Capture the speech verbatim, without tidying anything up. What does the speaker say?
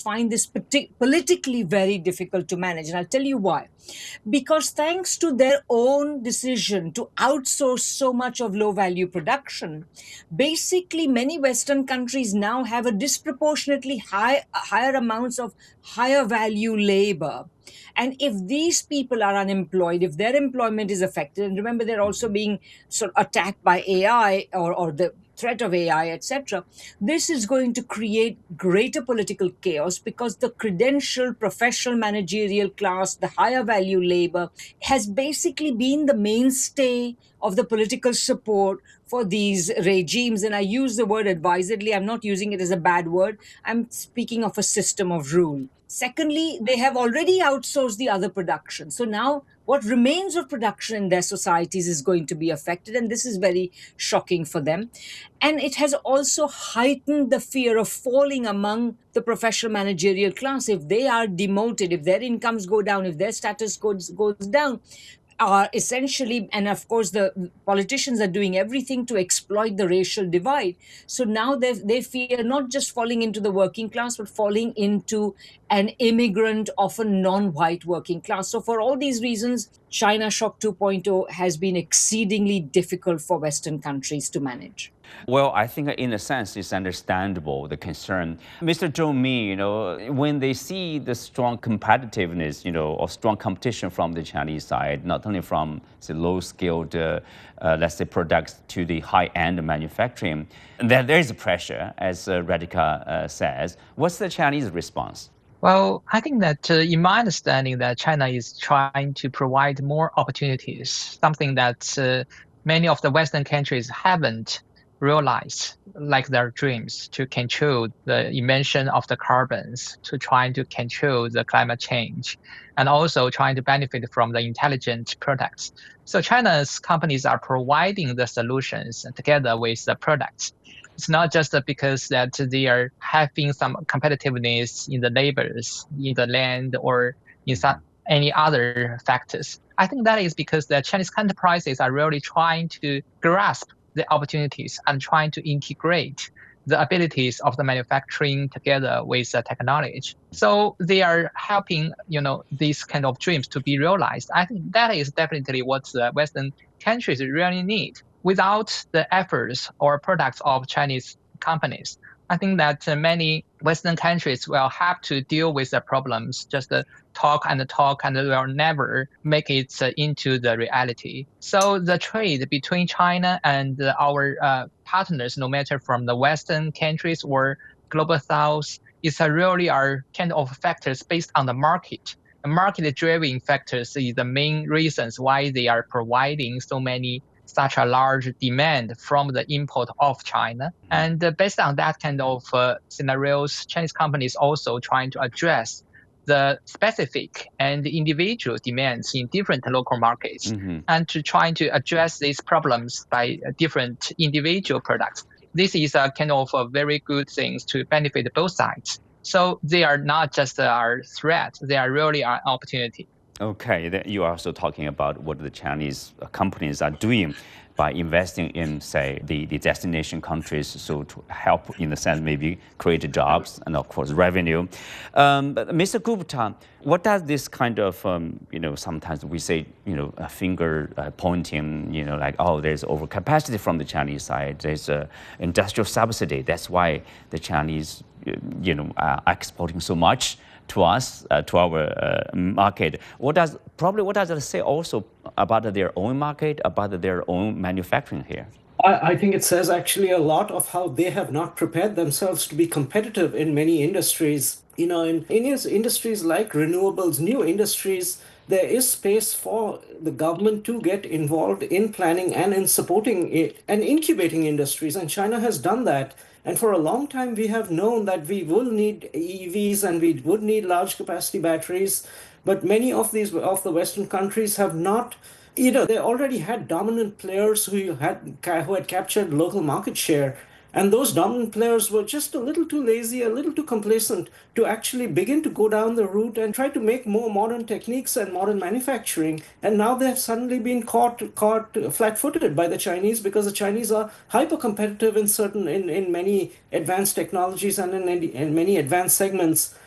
find this partic- politically very difficult to manage. And I'll tell you why. Because thanks to their own decision to outsource so much of low value production, basically many Western countries now have a disproportionately high, higher amounts of higher value labor. And if these people are unemployed, if their employment is affected, and remember they're also being sort of attacked by A I or, or the threat of A I, et cetera, this is going to create greater political chaos because the credentialed professional managerial class, the higher value labor, has basically been the mainstay of the political support for these regimes. And I use the word advisedly, I'm not using it as a bad word. I'm speaking of a system of rule. Secondly, they have already outsourced the other production. So now what remains of production in their societies is going to be affected. And this is very shocking for them. And it has also heightened the fear of falling among the professional managerial class. If they are demoted, if their incomes go down, if their status goes, goes down, are essentially, and of course the politicians are doing everything to exploit the racial divide. So now they they fear not just falling into the working class, but falling into an immigrant, often non-white working class. So for all these reasons, China Shock 2.0 has been exceedingly difficult for Western countries to manage. Well, I think in a sense it's understandable, the concern. Mister Zhou Mi, you know, when they see the strong competitiveness, you know, or strong competition from the Chinese side, not only from the low-skilled, uh, uh, let's say, products to the high-end manufacturing, and there, there is pressure, as uh, Radhika uh, says. What's the Chinese response? Well, I think that uh, in my understanding that China is trying to provide more opportunities, something that uh, many of the Western countries haven't realized, like their dreams, to control the emission of the carbons, to trying to control the climate change, and also trying to benefit from the intelligent products. So China's companies are providing the solutions together with the products. It's not just because that they are having some competitiveness in the labors, in the land, or in some, any other factors. I think that is because the Chinese enterprises are really trying to grasp the opportunities and trying to integrate the abilities of the manufacturing together with the technology. So they are helping, you know, these kind of dreams to be realized. I think that is definitely what the Western countries really need. Without the efforts or products of Chinese companies, I think that uh, many Western countries will have to deal with the problems, just uh, talk and talk, and will never make it uh, into the reality. So the trade between China and uh, our uh, partners, no matter from the Western countries or global South, is uh, really are kind of factors based on the market. Market-driven factors is the main reasons why they are providing so many such a large demand from the import of China. And uh, based on that kind of uh, scenarios, Chinese companies also trying to address the specific and individual demands in different local markets, mm-hmm. and to trying to address these problems by uh, different individual products. This is a kind of a very good things to benefit both sides. So they are not just our threat, they are really our opportunity. Okay, then you are also talking about what the Chinese companies are doing by investing in, say, the, the destination countries, so to help, in a sense, maybe create jobs and, of course, revenue. Um, but Mister Gupta, what does this kind of, um, you know, sometimes we say, you know, a finger uh, pointing, you know, like, oh, there's overcapacity from the Chinese side, there's a industrial subsidy, that's why the Chinese, you know, are exporting so much to us, uh, to our uh, market. What does probably what does it say also about their own market, about their own manufacturing here? I, I think it says actually a lot of how they have not prepared themselves to be competitive in many industries. You know, in India's industries like renewables, new industries, there is space for the government to get involved in planning and in supporting it and incubating industries. And China has done that. And for a long time, we have known that we will need E Vs and we would need large capacity batteries. But many of these of the Western countries have not, you know, they already had dominant players who had who had captured local market share. And those dominant players were just a little too lazy, a little too complacent to actually begin to go down the route and try to make more modern techniques and modern manufacturing. And now they've suddenly been caught caught flat-footed by the Chinese because the Chinese are hyper-competitive in certain in, in many advanced technologies and in, in many advanced segments.